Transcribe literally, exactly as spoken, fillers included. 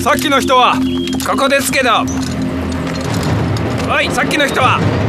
さっきの人はここですけど。おい、さっきの人は。